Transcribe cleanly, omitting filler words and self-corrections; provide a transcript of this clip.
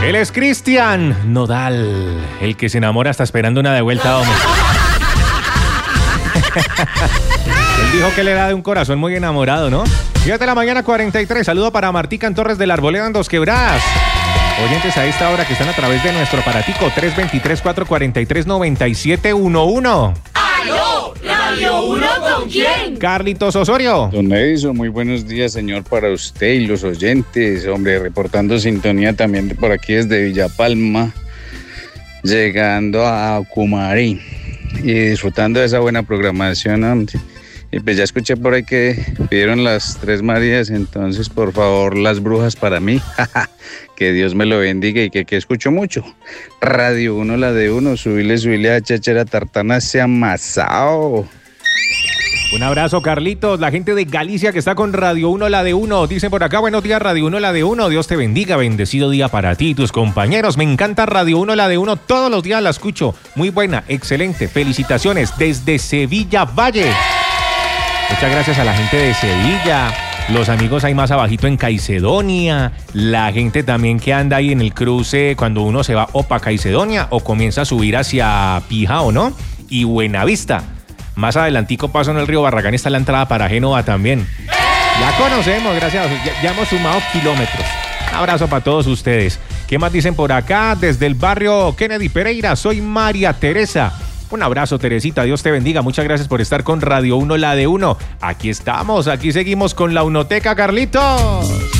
Él es Cristian Nodal, el que se enamora está esperando una de vuelta, hombre. Él dijo que le da de un corazón muy enamorado, ¿no? 7 de la mañana, 43. Saludo para Martica en Torres de la Arboleda en Dos Quebradas. Oyentes a esta hora que están a través de nuestro aparatico 323-443-9711. ¡Aló! ¿Radio 1 con quién? Carlitos Osorio. Don Edison, muy buenos días, señor, para usted y los oyentes. Hombre, reportando sintonía también por aquí desde Villapalma, llegando a Cumarí y disfrutando de esa buena programación, hombre. Y pues ya escuché por ahí que pidieron las Tres Marías, entonces por favor las brujas para mí. Que Dios me lo bendiga y que escucho mucho. Radio 1, la de 1, subile a Chachera Tartana, se amasao. Un abrazo, Carlitos. La gente de Galicia que está con Radio 1, la de 1. Dicen por acá, buenos días, Radio 1, la de 1. Dios te bendiga, bendecido día para ti y tus compañeros. Me encanta Radio 1, la de 1. Todos los días la escucho. Muy buena, excelente. Felicitaciones desde Sevilla Valle. Muchas gracias a la gente de Sevilla, los amigos ahí más abajito en Caicedonia, la gente también que anda ahí en el cruce cuando uno se va o para Caicedonia o comienza a subir hacia Pijao, ¿no? Y Buenavista. Más adelantico paso en el río Barragán está la entrada para Génova también. Ya conocemos, gracias, ya hemos sumado kilómetros. Un abrazo para todos ustedes. ¿Qué más dicen por acá? Desde el barrio Kennedy Pereira, soy María Teresa. Un abrazo, Teresita, Dios te bendiga, muchas gracias por estar con Radio 1, la de 1. Aquí estamos, aquí seguimos con la Unoteca, Carlitos.